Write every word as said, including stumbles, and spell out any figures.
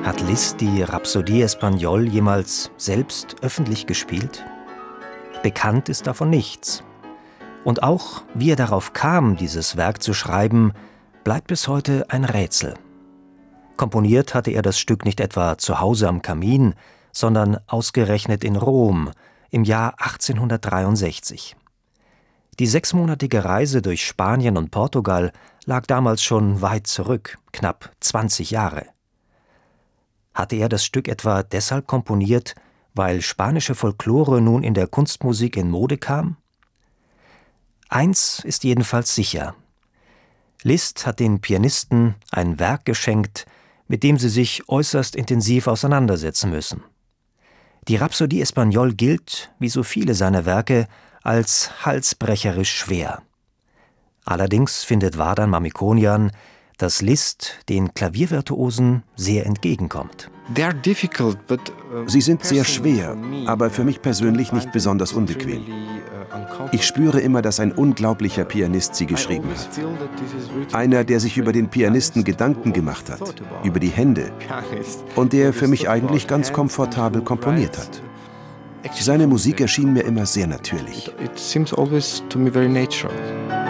Hat Liszt die Rhapsodie Espagnole jemals selbst öffentlich gespielt? Bekannt ist davon nichts. Und auch, wie er darauf kam, dieses Werk zu schreiben, bleibt bis heute ein Rätsel. Komponiert hatte er das Stück nicht etwa zu Hause am Kamin, sondern ausgerechnet in Rom im Jahr achtzehnhundertdreiundsechzig. Die sechsmonatige Reise durch Spanien und Portugal lag damals schon weit zurück, knapp zwanzig Jahre. Hatte er das Stück etwa deshalb komponiert, weil spanische Folklore nun in der Kunstmusik in Mode kam? Eins ist jedenfalls sicher: Liszt hat den Pianisten ein Werk geschenkt, mit dem sie sich äußerst intensiv auseinandersetzen müssen. Die Rhapsodie Espagnole gilt, wie so viele seiner Werke, als halsbrecherisch schwer. Allerdings findet Vardan Mamikonian, dass Liszt den Klaviervirtuosen sehr entgegenkommt. Sie sind sehr schwer, aber für mich persönlich nicht besonders unbequem. Ich spüre immer, dass ein unglaublicher Pianist sie geschrieben hat. Einer, der sich über den Pianisten Gedanken gemacht hat, über die Hände, und der für mich eigentlich ganz komfortabel komponiert hat. Seine Musik erschien mir immer sehr natürlich. It seems always to me very natural.